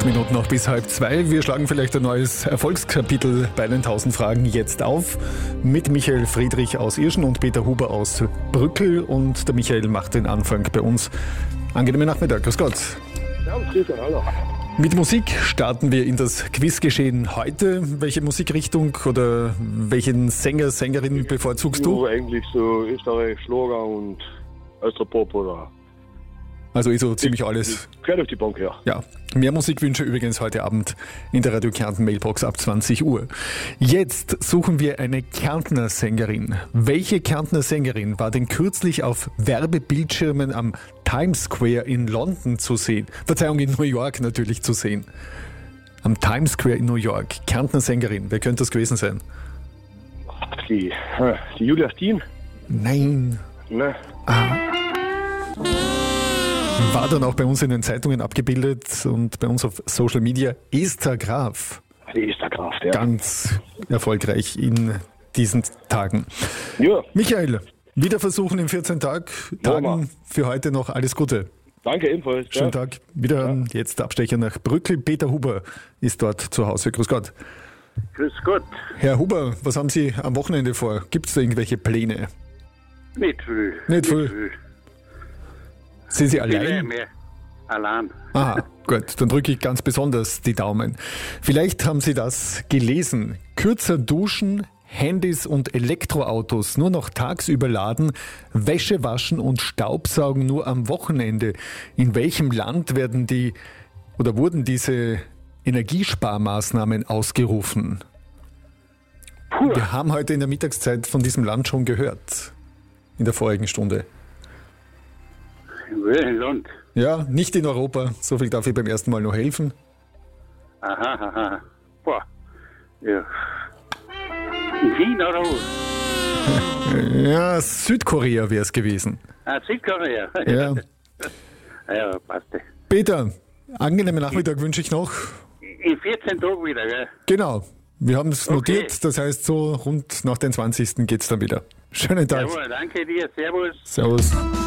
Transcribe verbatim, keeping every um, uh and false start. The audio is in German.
Minuten noch bis halb zwei. Wir schlagen vielleicht ein neues Erfolgskapitel bei den tausend Fragen jetzt auf mit Michael Friedrich aus Irschen und Peter Huber aus Brückel. Und der Michael macht den Anfang bei uns. Angenehmen Nachmittag. Grüß Gott. Ja, grüß Gott, hallo. Mit Musik starten wir in das Quizgeschehen heute. Welche Musikrichtung oder welchen Sänger, Sängerin bevorzugst du? Ja, eigentlich so Österreich, Schlager und Austropop oder... Also ist so ziemlich alles. Quer durch die Bank, ja. Ja, mehr Musikwünsche übrigens heute Abend in der Radio Kärnten Mailbox ab zwanzig Uhr. Jetzt suchen wir eine Kärntner Sängerin. Welche Kärntner Sängerin war denn kürzlich auf Werbebildschirmen am Times Square in London zu sehen? Verzeihung, in New York natürlich zu sehen. Am Times Square in New York. Kärntner Sängerin. Wer könnte das gewesen sein? Die, die Julia Steen? Nein. Ne? Ah. War dann auch bei uns in den Zeitungen abgebildet und bei uns auf Social Media. Esther Graf. Die Esther Graf, ja. Ganz erfolgreich in diesen Tagen. Ja. Michael, wieder versuchen in vierzehn Tag, Tagen Ja, für heute noch alles Gute. Danke ebenfalls. Schönen ja. Tag. Wieder ja. Jetzt Abstecher nach Brückel. Peter Huber ist dort zu Hause. Grüß Gott. Grüß Gott. Herr Huber, was haben Sie am Wochenende vor? Gibt es da irgendwelche Pläne? Nicht viel. Nicht viel. viel. Sind Sie Ich bin allein? mehr allein. Aha, gut, dann drücke ich ganz besonders die Daumen. Vielleicht haben Sie das gelesen. Kürzer duschen, Handys und Elektroautos nur noch tagsüber laden, Wäsche waschen und Staubsaugen nur am Wochenende. In welchem Land werden die oder wurden diese Energiesparmaßnahmen ausgerufen? Puh. Wir haben heute in der Mittagszeit von diesem Land schon gehört. In der vorigen Stunde. In welchem Land? Ja, nicht in Europa. So viel darf ich beim ersten Mal noch helfen. Aha, aha. Boah. Ja. In China oder wo? Ja, Südkorea wäre es gewesen. Ah, Südkorea. Ja. Ja, passt. Peter, angenehmen Nachmittag wünsche ich noch. In vierzehn Tagen wieder, gell? Genau, wir haben es Okay. notiert. Das heißt, so rund nach den zwanzigsten geht es dann wieder. Schönen Tag. Jawohl, danke dir. Servus. Servus.